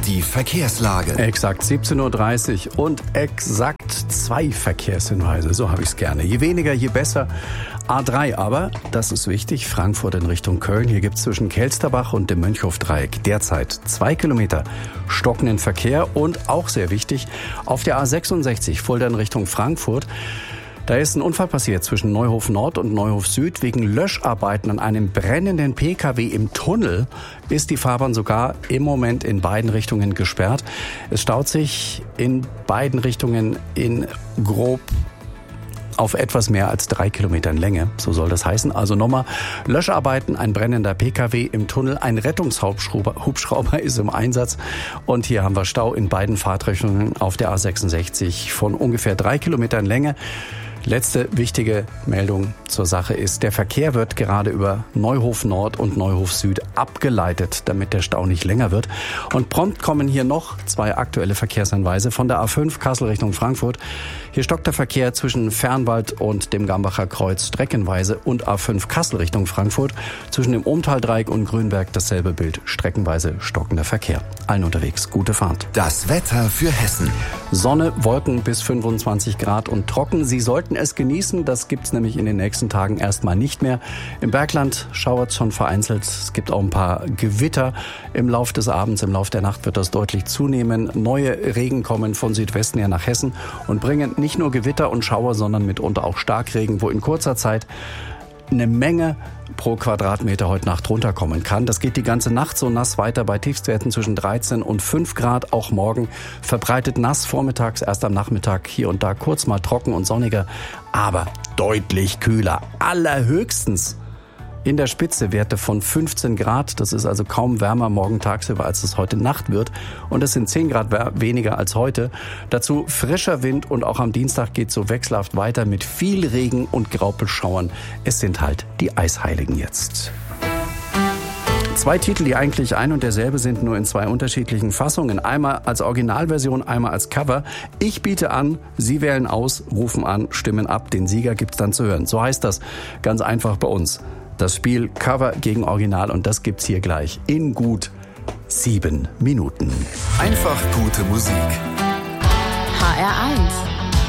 Die Verkehrslage. Exakt 17.30 Uhr und exakt 2 Verkehrshinweise. So habe ich es gerne. Je weniger, je besser. A3 aber, das ist wichtig, Frankfurt in Richtung Köln. Hier gibt es zwischen Kelsterbach und dem Mönchhof-Dreieck derzeit 2 Kilometer stockenden Verkehr. Und auch sehr wichtig, auf der A66 Fulda in Richtung Frankfurt. Da ist ein Unfall passiert zwischen Neuhof Nord und Neuhof Süd. Wegen Löscharbeiten an einem brennenden PKW im Tunnel ist die Fahrbahn sogar im Moment in beiden Richtungen gesperrt. Es staut sich in beiden Richtungen in grob auf etwas mehr als 3 Kilometern Länge, so soll das heißen. Also nochmal, Löscharbeiten, ein brennender PKW im Tunnel, ein Rettungshubschrauber ist im Einsatz und hier haben wir Stau in beiden Fahrtrichtungen auf der A66 von ungefähr 3 Kilometern Länge. Letzte wichtige Meldung zur Sache ist, der Verkehr wird gerade über Neuhof Nord und Neuhof Süd abgeleitet, damit der Stau nicht länger wird. Und prompt kommen hier noch 2 aktuelle Verkehrshinweise von der A5 Kassel Richtung Frankfurt. Hier stockt der Verkehr zwischen Fernwald und dem Gambacher Kreuz streckenweise und A5 Kassel Richtung Frankfurt. Zwischen dem Ohmtal-Dreieck und Grünberg dasselbe Bild, streckenweise stockender Verkehr. Allen unterwegs, gute Fahrt. Das Wetter für Hessen. Sonne, Wolken bis 25 Grad und trocken. Sie sollten es genießen, das gibt's nämlich in den nächsten Tagen erstmal nicht mehr. Im Bergland schauert es schon vereinzelt. Es gibt auch ein paar Gewitter im Lauf des Abends. Im Lauf der Nacht wird das deutlich zunehmen. Neue Regen kommen von Südwesten her nach Hessen und bringen nicht nur Gewitter und Schauer, sondern mitunter auch Starkregen, wo in kurzer Zeit eine Menge pro Quadratmeter heute Nacht runterkommen kann. Das geht die ganze Nacht so nass weiter bei Tiefstwerten zwischen 13 und 5 Grad. Auch morgen verbreitet nass, vormittags, erst am Nachmittag hier und da kurz mal trocken und sonniger, aber deutlich kühler. Allerhöchstens in der Spitze Werte von 15 Grad. Das ist also kaum wärmer morgen tagsüber, als es heute Nacht wird. Und es sind 10 Grad weniger als heute. Dazu frischer Wind und auch am Dienstag geht es so wechselhaft weiter mit viel Regen und Graupelschauern. Es sind halt die Eisheiligen jetzt. 2 Titel, die eigentlich ein und derselbe sind, nur in 2 unterschiedlichen Fassungen. Einmal als Originalversion, einmal als Cover. Ich biete an, Sie wählen aus, rufen an, stimmen ab. Den Sieger gibt's dann zu hören. So heißt das ganz einfach bei uns. Das Spiel Cover gegen Original und das gibt's hier gleich in gut 7 Minuten. Einfach gute Musik. HR1